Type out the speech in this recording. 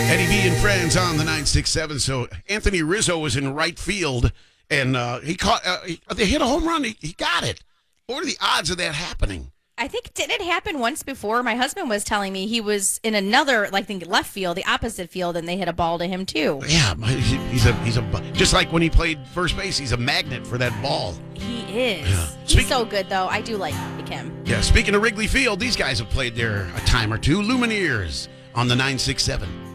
Eddie B and friends on the 967. So Anthony Rizzo was in right field, and they hit a home run. He got it. What are the odds of that happening? I think, did it happen once before? My husband was telling me he was in another, I think, left field, the opposite field, and they hit a ball to him, too. Yeah, he's just like when he played first base, he's a magnet for that ball. He is. Yeah. He's so good, though. I do like him. Yeah, speaking of Wrigley Field, these guys have played there a time or two. Lumineers on the 967.